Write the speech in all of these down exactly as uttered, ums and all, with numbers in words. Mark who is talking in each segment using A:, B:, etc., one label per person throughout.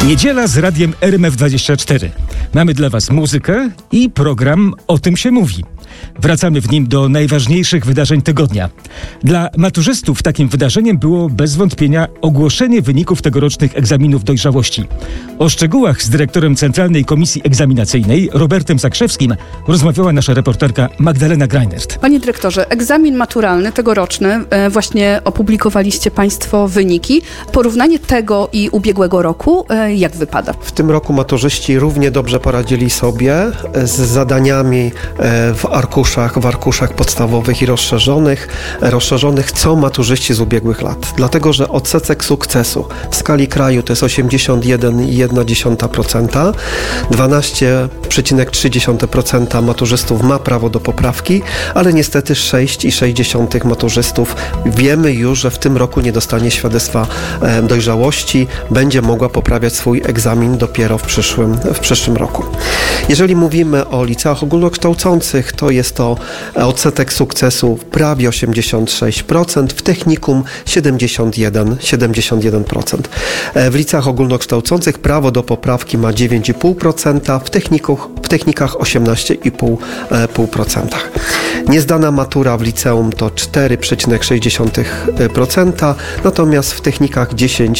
A: Niedziela z radiem R M F dwadzieścia cztery. Mamy dla Was muzykę i program O tym się mówi. Wracamy w nim do najważniejszych wydarzeń tygodnia. Dla maturzystów takim wydarzeniem było bez wątpienia ogłoszenie wyników tegorocznych egzaminów dojrzałości. O szczegółach z dyrektorem Centralnej Komisji Egzaminacyjnej Robertem Zakrzewskim rozmawiała nasza reporterka Magdalena Greinert.
B: Panie dyrektorze, egzamin maturalny tegoroczny, e, właśnie opublikowaliście Państwo wyniki. Porównanie tego i ubiegłego roku, e, jak wypada?
C: W tym roku maturzyści równie dobrze poradzili sobie z zadaniami e, w arkuszach, w arkuszach podstawowych i rozszerzonych, rozszerzonych co maturzyści z ubiegłych lat. Dlatego, że odsetek sukcesu w skali kraju to jest osiemdziesiąt jeden przecinek jeden procent, dwanaście przecinek trzy procent maturzystów ma prawo do poprawki, ale niestety sześć przecinek sześć procent maturzystów wiemy już, że w tym roku nie dostanie świadectwa e, dojrzałości, będzie mogła poprawiać swój egzamin dopiero w przyszłym, w przyszłym roku. Jeżeli mówimy o liceach ogólnokształcących, to jest to odsetek sukcesu prawie osiemdziesiąt sześć procent, w technikum siedemdziesiąt jeden procent. W liceach ogólnokształcących prawo do poprawki ma dziewięć przecinek pięć procent, w, technikach, w technikach osiemnaście przecinek pięć procent. Niezdana matura w liceum to cztery przecinek sześć procent, natomiast w technikach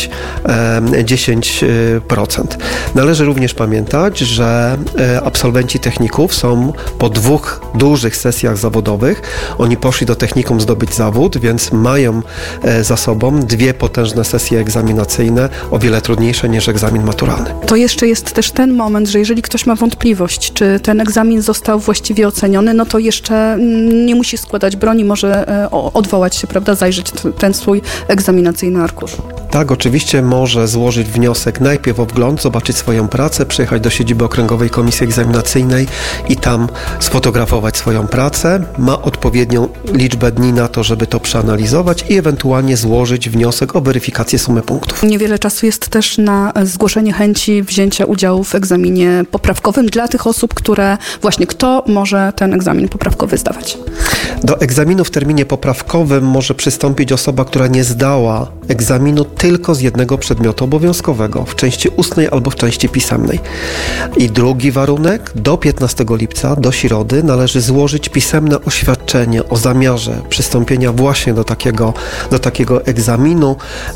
C: dziesięć procent. Należy również pamiętać, że absolwenci techników są po dwóch dużych sesjach zawodowych. Oni poszli do technikum zdobyć zawód, więc mają za sobą dwie potężne sesje egzaminacyjne, o wiele trudniejsze niż egzamin maturalny.
B: To jeszcze jest też ten moment, że jeżeli ktoś ma wątpliwość, czy ten egzamin został właściwie oceniony, no to jeszcze nie musi składać broni, może odwołać się, prawda, zajrzeć ten swój egzaminacyjny arkusz.
C: Tak, oczywiście może złożyć wniosek najpierw o wgląd, zobaczyć swoją pracę, przyjechać do siedziby Okręgowej Komisji Egzaminacyjnej i tam sfotografować swoją pracę. Ma odpowiednią liczbę dni na to, żeby to przeanalizować i ewentualnie złożyć wniosek o weryfikację sumy punktów.
B: Niewiele czasu jest też na zgłoszenie chęci wzięcia udziału w egzaminie poprawkowym dla tych osób, które właśnie kto może ten egzamin poprawkowy zdawać.
C: Do egzaminu w terminie poprawkowym może przystąpić osoba, która nie zdała egzaminu tylko z jednego przedmiotu obowiązkowego, w części ustnej albo w części pisemnej. I drugi warunek, do piętnastego lipca, do środy, należy złożyć pisemne oświadczenie o zamiarze przystąpienia właśnie do takiego, do takiego egzaminu.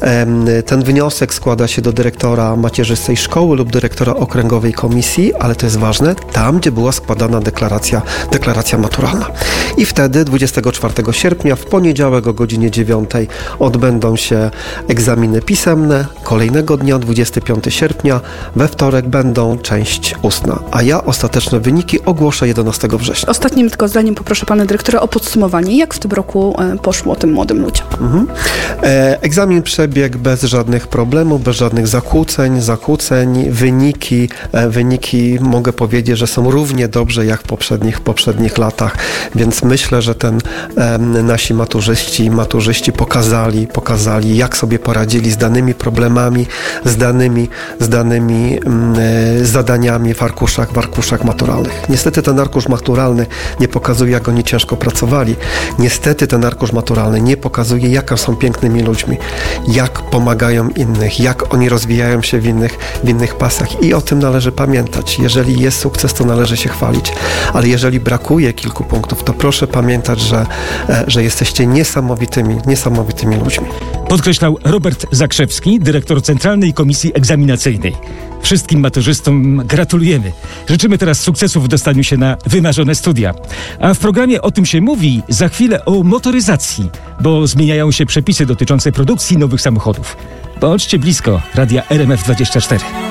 C: Ten wniosek składa się do dyrektora macierzystej szkoły lub dyrektora okręgowej komisji, ale to jest ważne, tam, gdzie była składana deklaracja, deklaracja maturalna. I wtedy dwudziestego czwartego sierpnia w poniedziałek o godzinie dziewiątej odbędą się egzaminy pisemne. Kolejnego dnia, dwudziestego piątego sierpnia, we wtorek będą część ustna, a ja ostateczne wyniki ogłoszę jedenastego września.
B: Ostatnim tylko zdaniem poproszę pana dyrektora o podsumowanie. Jak w tym roku poszło tym młodym ludziom?
C: Mhm. E, egzamin przebiegł bez żadnych problemów, bez żadnych zakłóceń, zakłóceń. Wyniki, e, wyniki mogę powiedzieć, że są równie dobrze jak w poprzednich, poprzednich latach, więc myślę, że ten e, nasi maturzyści, maturzyści pokazali, pokazali, jak sobie poradzili z danymi problemami, z danymi, z danymi e, zadaniami w arkuszach, w arkuszach maturalnych. Niestety ten arkusz maturalny nie pokazuje, jak oni ciężko pracowali. Niestety ten arkusz maturalny nie pokazuje, jak są pięknymi ludźmi, jak pomagają innych, jak oni rozwijają się w innych, w innych pasach. I o tym należy pamiętać. Jeżeli jest sukces, to należy się chwalić. Ale jeżeli brakuje kilku punktów, to proszę pamiętać, że, że jesteście niesamowitymi, niesamowitymi ludźmi.
A: Podkreślał Robert Zakrzewski, dyrektor Centralnej Komisji Egzaminacyjnej. Wszystkim maturzystom gratulujemy. Życzymy teraz sukcesów w dostaniu się na wymarzone studia. A w programie O tym się mówi za chwilę o motoryzacji, bo zmieniają się przepisy dotyczące produkcji nowych samochodów. Bądźcie blisko Radia R M F dwadzieścia cztery.